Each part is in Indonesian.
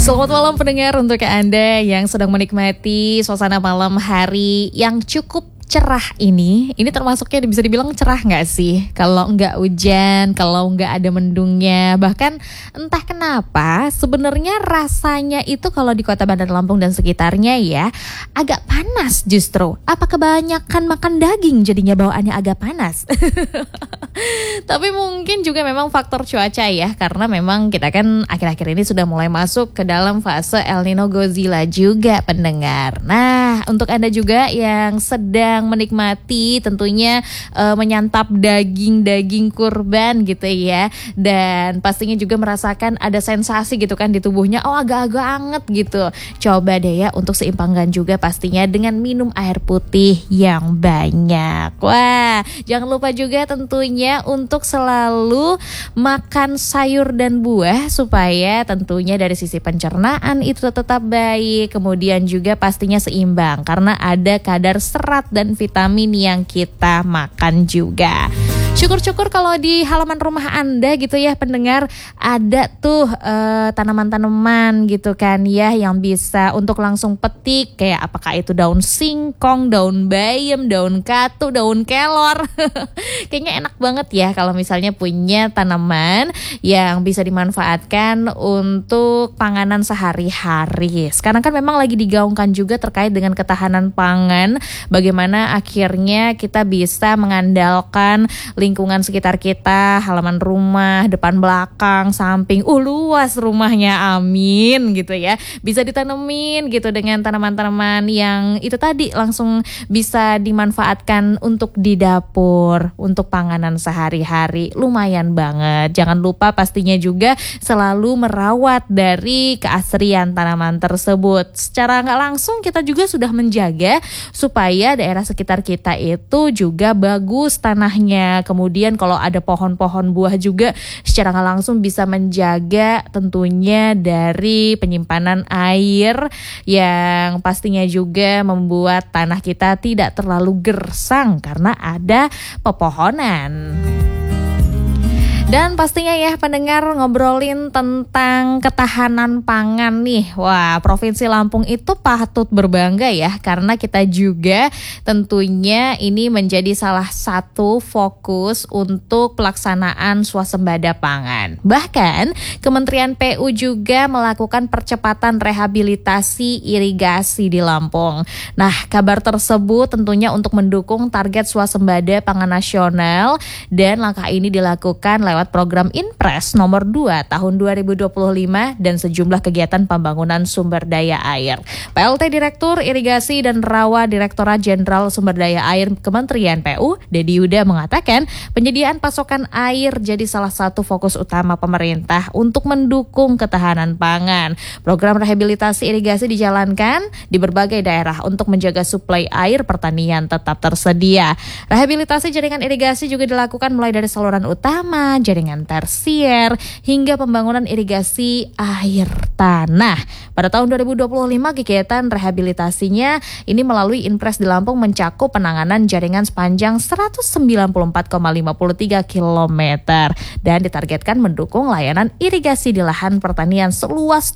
Selamat malam pendengar, untuk Anda yang sedang menikmati suasana malam hari yang cukup cerah ini termasuknya bisa dibilang cerah nggak sih? Kalau nggak hujan, kalau nggak ada mendungnya, bahkan entah kenapa sebenarnya rasanya itu kalau di Kota Bandar Lampung dan sekitarnya ya agak panas justru. Apa kebanyakan makan daging jadinya bawaannya agak panas? Tapi mungkin juga memang faktor cuaca ya, karena memang kita kan akhir-akhir ini sudah mulai masuk ke dalam fase El Nino Godzilla juga pendengar. Nah, untuk Anda juga yang sedang menikmati tentunya menyantap daging kurban gitu ya, dan pastinya juga merasakan ada sensasi gitu kan di tubuhnya, oh agak-agak anget gitu. Coba deh ya untuk seimbangkan juga pastinya dengan minum air putih yang banyak. Wah, jangan lupa juga tentunya untuk selalu makan sayur dan buah supaya tentunya dari sisi pencernaan itu tetap baik, kemudian juga pastinya seimbang karena ada kadar serat dan vitamin yang kita makan juga. Syukur-syukur kalau di halaman rumah Anda gitu ya pendengar ada tuh tanaman-tanaman gitu kan ya yang bisa untuk langsung petik, kayak apakah itu daun singkong, daun bayam, daun katu, daun kelor. Kayaknya enak banget ya kalau misalnya punya tanaman yang bisa dimanfaatkan untuk panganan sehari-hari. Sekarang kan memang lagi digaungkan juga terkait dengan ketahanan pangan, bagaimana akhirnya kita bisa mengandalkan lingkungan sekitar kita, halaman rumah, depan belakang, samping, luas rumahnya, amin gitu ya. Bisa ditanemin gitu dengan tanaman-tanaman yang itu tadi langsung bisa dimanfaatkan untuk di dapur, untuk panganan sehari-hari, lumayan banget. Jangan lupa pastinya juga selalu merawat dari keasrian tanaman tersebut. Secara nggak langsung kita juga sudah menjaga supaya daerah sekitar kita itu juga bagus tanahnya. Kemudian kalau ada pohon-pohon buah juga secara nggak langsung bisa menjaga tentunya dari penyimpanan air yang pastinya juga membuat tanah kita tidak terlalu gersang karena ada pepohonan. Dan pastinya ya pendengar, ngobrolin tentang ketahanan pangan nih. Wah, Provinsi Lampung itu patut berbangga ya, karena kita juga tentunya ini menjadi salah satu fokus untuk pelaksanaan swasembada pangan. Bahkan Kementerian PU juga melakukan percepatan rehabilitasi irigasi di Lampung. Nah, kabar tersebut tentunya untuk mendukung target swasembada pangan nasional, dan langkah ini dilakukan lewat program Inpres nomor 2 tahun 2025 dan sejumlah kegiatan pembangunan sumber daya air. PLT Direktur Irigasi dan Rawa Direktorat Jenderal Sumber Daya Air Kementerian PU, Dedi Yuda mengatakan penyediaan pasokan air jadi salah satu fokus utama pemerintah untuk mendukung ketahanan pangan. Program rehabilitasi irigasi dijalankan di berbagai daerah untuk menjaga suplai air pertanian tetap tersedia. Rehabilitasi jaringan irigasi juga dilakukan mulai dari saluran utama, jaringan tersier, hingga pembangunan irigasi air tanah. Pada tahun 2025 kegiatan rehabilitasinya ini melalui Inpres di Lampung mencakup penanganan jaringan sepanjang 194,53 km dan ditargetkan mendukung layanan irigasi di lahan pertanian seluas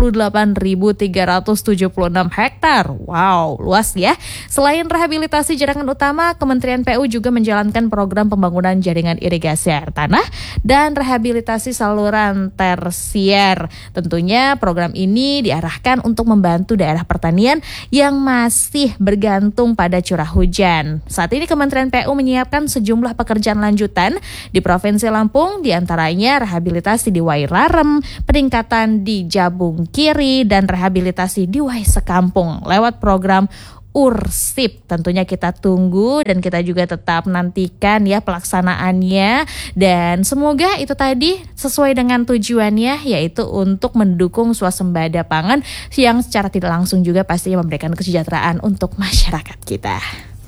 28.376 hektar. Wow, luas ya. Selain rehabilitasi jaringan utama, Kementerian PU juga menjalankan program pembangunan jaringan irigasi air tanah dan rehabilitasi saluran tersier. Tentunya program ini diarahkan untuk membantu daerah pertanian yang masih bergantung pada curah hujan. Saat ini Kementerian PU menyiapkan sejumlah pekerjaan lanjutan di Provinsi Lampung, diantaranya rehabilitasi di Wairarem, peningkatan di Jabung Kiri, dan rehabilitasi di Wai Sekampung lewat program Ursip. Tentunya kita tunggu dan kita juga tetap nantikan ya pelaksanaannya, dan semoga itu tadi sesuai dengan tujuannya, yaitu untuk mendukung swasembada pangan yang secara tidak langsung juga pastinya memberikan kesejahteraan untuk masyarakat kita.